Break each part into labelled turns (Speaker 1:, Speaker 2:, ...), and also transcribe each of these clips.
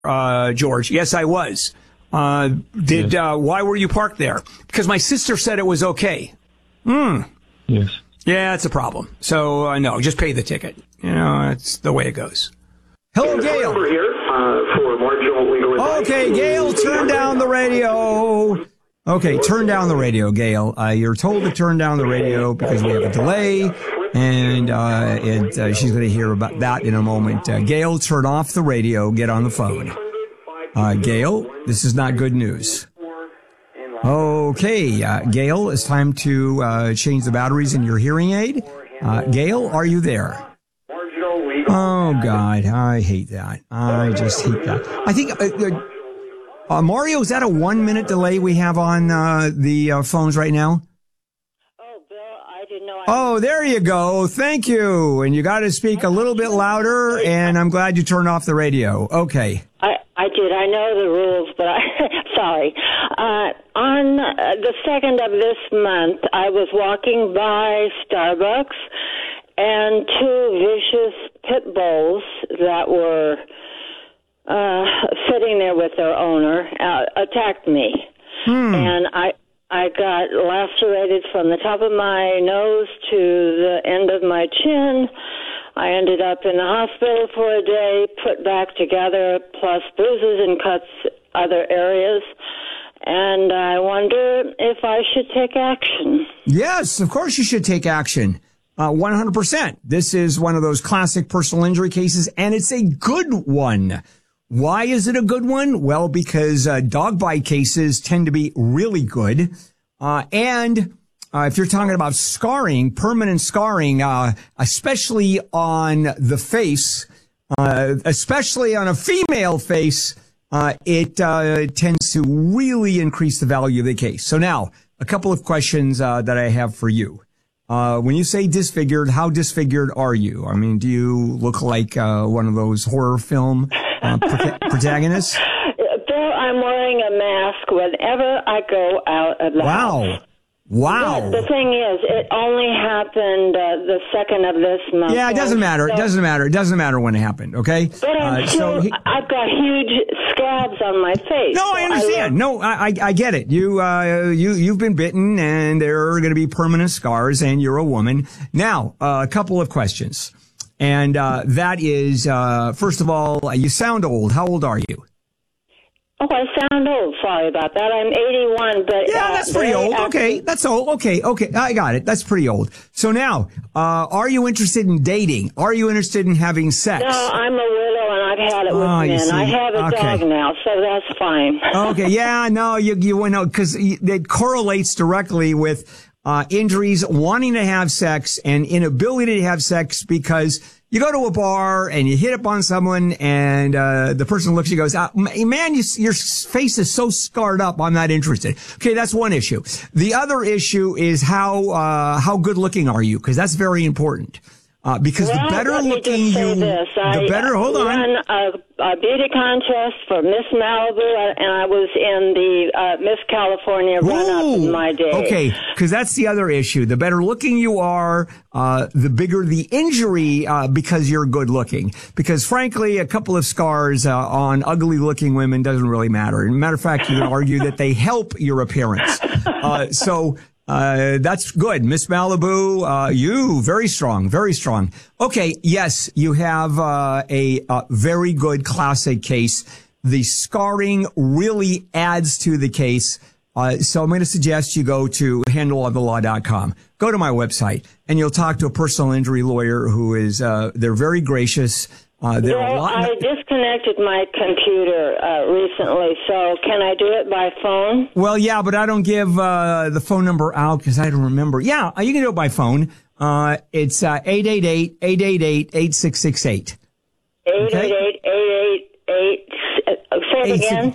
Speaker 1: George. Yes, I was. Why were you parked there? Because my sister said it was okay.
Speaker 2: Yes.
Speaker 1: Yeah, it's a problem. So, no, just pay the ticket. You know, it's the way it goes. Hello, Gail.
Speaker 3: Here, for marginal legal advice.
Speaker 1: Okay, Gail, turn down the radio. Okay, turn down the radio, Gail. You're told to turn down the radio because we have a delay, and she's going to hear about that in a moment. Gail, turn off the radio. Get on the phone. Gail, this is not good news. Okay, Gail, it's time to change the batteries in your hearing aid. Gail, are you there? Oh, God, I hate that. I just hate that. I think, Mario, is that a 1 minute delay we have on the phones right now?
Speaker 4: Oh, Bill, I didn't know.
Speaker 1: Oh, there you go. Thank you. And you got to speak a little bit louder, and I'm glad you turned off the radio. Okay.
Speaker 4: I did. I know the rules, but sorry. On the 2nd of this month, I was walking by Starbucks, and two vicious pit bulls that were sitting there with their owner attacked me. And I got lacerated from the top of my nose to the end of my chin. I ended up in the hospital for a day, put back together, plus bruises and cuts other areas. And I wonder if I should take action.
Speaker 1: Yes, of course you should take action. 100%. This is one of those classic personal injury cases, and it's a good one. Why is it a good one? Well, because dog bite cases tend to be really good. And if you're talking about scarring, permanent scarring, especially on the face, especially on a female face, it tends to really increase the value of the case. So now, a couple of questions that I have for you. When you say disfigured, how disfigured are you? I mean, do you look like one of those horror film protagonists?
Speaker 4: Bill, I'm wearing a mask whenever I go out of the house.
Speaker 1: Wow.
Speaker 4: But the thing is, it only happened the 2nd of this month.
Speaker 1: Yeah, it doesn't matter. It doesn't matter. It doesn't matter when it happened, okay?
Speaker 4: But I've got huge scabs on my face.
Speaker 1: No, I understand. I get it. You've been bitten, and there are going to be permanent scars, and you're a woman. Now, a couple of questions. And that is, first of all, you sound old. How old are you?
Speaker 4: Oh, I sound old. Sorry about that. I'm 81, but...
Speaker 1: Yeah, that's pretty old. Okay, that's old. Okay, I got it. That's pretty old. So now, are you interested in dating? Are you interested in having sex?
Speaker 4: No, I'm a widow, and I've had it with men. I have a dog now, so that's fine.
Speaker 1: Okay, yeah, no, you know, because it correlates directly with injuries, wanting to have sex, and inability to have sex because... You go to a bar and you hit up on someone and the person looks at you and goes, man, your face is so scarred up, I'm not interested. Okay, that's one issue. The other issue is how good looking are you? Because that's very important. Because the better looking you, the better, hold on.
Speaker 4: I ran a beauty contest for Miss Malibu, and I was in the Miss California run-up in my day.
Speaker 1: Okay, because that's the other issue. The better looking you are, the bigger the injury, because you're good looking. Because frankly, a couple of scars on ugly looking women doesn't really matter. As a matter of fact, you can argue that they help your appearance. That's good. Miss Malibu, you, very strong, very strong. Okay, yes, you have a very good classic case. The scarring really adds to the case. So I'm going to suggest you go to handleofthelaw.com. Go to my website, and you'll talk to a personal injury lawyer who is, they're very gracious.
Speaker 4: I disconnected my computer recently, so can I do it by phone?
Speaker 1: Well, yeah, but I don't give the phone number out because I don't remember. Yeah, you can do it by phone. It's 888-888-8668.
Speaker 4: 888-888. Say it again.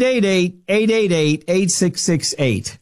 Speaker 1: 888-888-8668.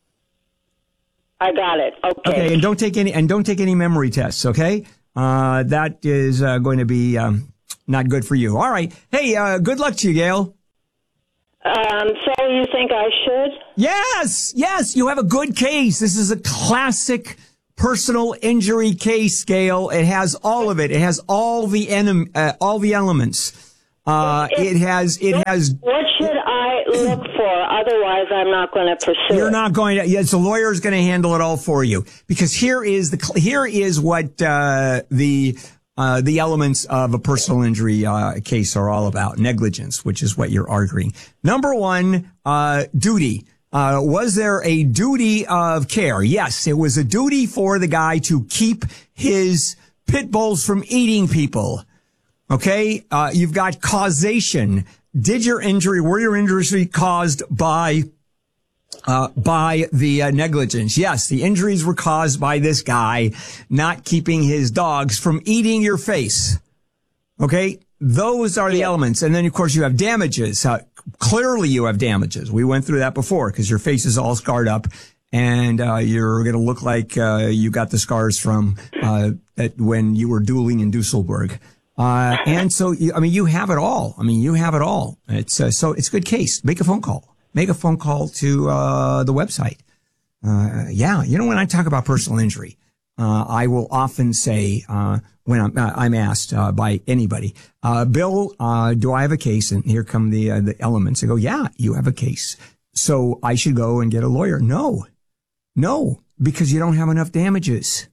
Speaker 4: I got it. Okay.
Speaker 1: Okay, and don't take any memory tests. Okay, that is going to be not good for you. All right. Hey, good luck to you, Gail.
Speaker 4: So you think I should?
Speaker 1: Yes. You have a good case. This is a classic personal injury case, Gail. It has all of it. It has all the elements. It has.
Speaker 4: What should I look for? Otherwise, I'm not going to pursue.
Speaker 1: You're not going to. Yes, the lawyer is going to handle it all for you, because here is what the elements of a personal injury case are all about. Negligence, which is what you're arguing. Number one, duty. Was there a duty of care? Yes, it was a duty for the guy to keep his pit bulls from eating people. Okay, you've got causation. Were your injuries caused by the negligence? Yes, the injuries were caused by this guy not keeping his dogs from eating your face. Okay, those are the elements. And then, of course, you have damages. Clearly, you have damages. We went through that before, because your face is all scarred up, and you're going to look like you got the scars from when you were dueling in Dusselberg. And so, you have it all. You have it all. It's it's a good case. Make a phone call. Make a phone call to the website. When I talk about personal injury, I will often say when I'm asked by anybody, Bill, do I have a case? And here come the elements. I go, yeah, you have a case. So I should go and get a lawyer. No, because you don't have enough damages.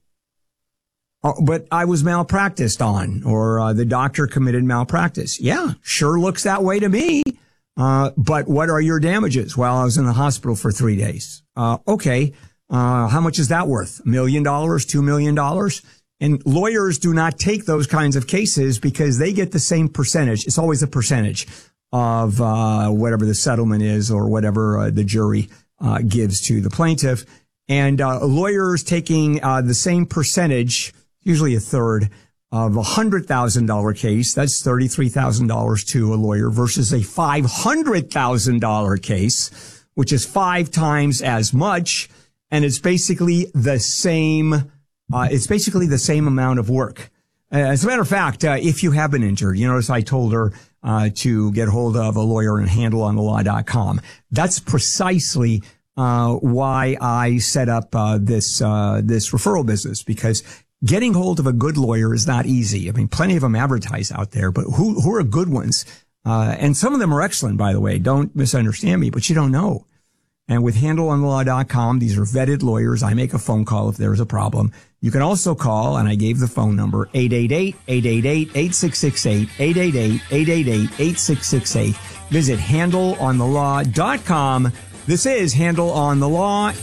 Speaker 1: But I was malpracticed on, or the doctor committed malpractice. Yeah, sure looks that way to me. But what are your damages? Well, I was in the hospital for 3 days. Okay. How much is that worth? $1 million, $2 million? And lawyers do not take those kinds of cases because they get the same percentage. It's always a percentage of whatever the settlement is, or whatever the jury gives to the plaintiff. And lawyers taking the same percentage, usually a third, of a $100,000 case, that's $33,000 to a lawyer, versus a $500,000 case, which is 5 times as much. And it's basically the same. It's basically the same amount of work. As a matter of fact, if you have been injured, you notice I told her to get hold of a lawyer and handleonthelaw.com. That's precisely why I set up this referral business, because getting hold of a good lawyer is not easy. Plenty of them advertise out there, but who are good ones? And some of them are excellent, by the way. Don't misunderstand me, but you don't know. And with handleonthelaw.com, these are vetted lawyers. I make a phone call if there's a problem. You can also call, and I gave the phone number, 888-888-8668, 888-888-8668. Visit handleonthelaw.com. This is Handle on the Law.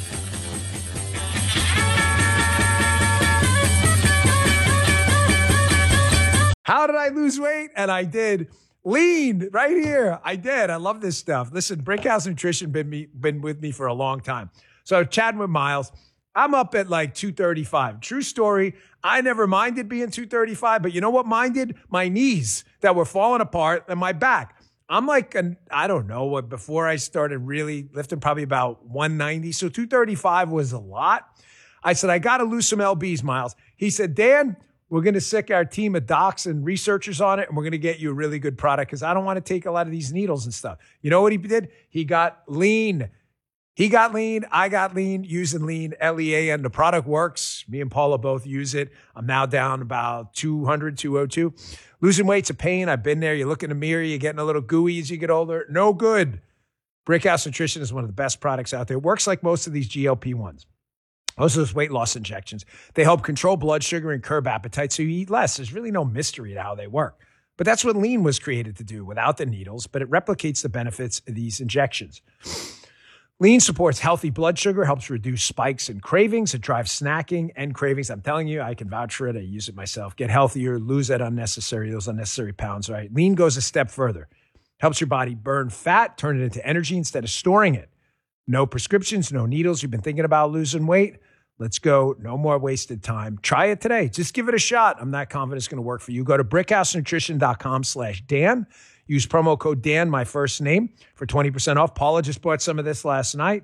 Speaker 2: How did I lose weight? And I did. Lean right here. I did. I love this stuff. Listen, Brickhouse Nutrition been with me for a long time. So chatting with Miles, I'm up at like 235. True story. I never minded being 235, but you know what minded? My knees that were falling apart and my back. I'm like, I don't know, before I started really lifting, probably about 190. So 235 was a lot. I said, I got to lose some lbs, Miles. He said, Dan, we're going to sick our team of docs and researchers on it, and we're going to get you a really good product, because I don't want to take a lot of these needles and stuff. You know what he did? He got lean. I got lean, using lean, LEAN. The product works. Me and Paula both use it. I'm now down about 200, 202. Losing weight's a pain. I've been there. You look in the mirror, you're getting a little gooey as you get older. No good. Brickhouse Nutrition is one of the best products out there. It works like most of these GLP-1s. Most of those weight loss injections, they help control blood sugar and curb appetite, so you eat less. There's really no mystery to how they work. But that's what lean was created to do, without the needles, but it replicates the benefits of these injections. Lean supports healthy blood sugar, helps reduce spikes and cravings. It drives snacking and cravings. I'm telling you, I can vouch for it. I use it myself. Get healthier, lose those unnecessary pounds, right? Lean goes a step further. Helps your body burn fat, turn it into energy instead of storing it. No prescriptions, no needles. You've been thinking about losing weight? Let's go. No more wasted time. Try it today. Just give it a shot. I'm not confident it's going to work for you. Go to brickhousenutrition.com/Dan. Use promo code Dan, my first name, for 20% off. Paula just bought some of this last night.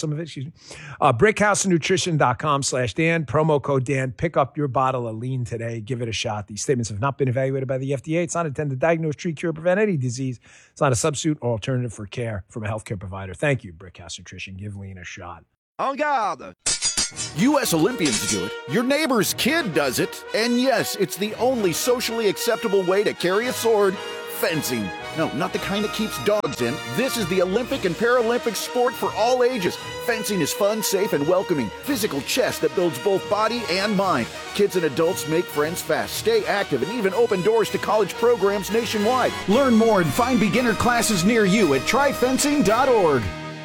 Speaker 2: Brickhousenutrition.com/Dan. Promo code Dan. Pick up your bottle of lean today. Give it a shot. These statements have not been evaluated by the FDA. It's not intended to diagnose, treat, cure, or prevent any disease. It's not a substitute or alternative for care from a healthcare provider. Thank you, Brickhouse Nutrition. Give lean a shot.
Speaker 5: En garde. U.S. Olympians do it. Your neighbor's kid does it. And yes, it's the only socially acceptable way to carry a sword Fencing. No, not the kind that keeps dogs in. This is the Olympic and Paralympic sport for all ages. Fencing is fun, safe, and welcoming. Physical chess that builds both body and mind. Kids and adults make friends fast, stay active, and even open doors to college programs nationwide. Learn more and find beginner classes near you at tryfencing.org.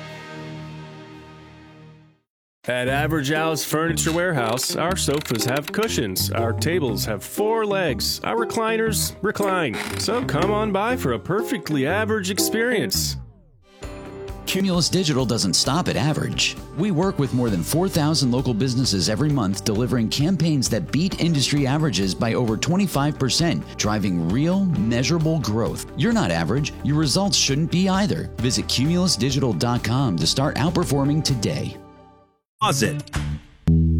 Speaker 6: At Average Al's Furniture Warehouse, our sofas have cushions, our tables have 4 legs, our recliners recline. So come on by for a perfectly average experience.
Speaker 7: Cumulus Digital doesn't stop at average. We work with more than 4,000 local businesses every month, delivering campaigns that beat industry averages by over 25%, driving real, measurable growth. You're not average. Your results shouldn't be either. Visit cumulusdigital.com to start outperforming today.
Speaker 1: Closet.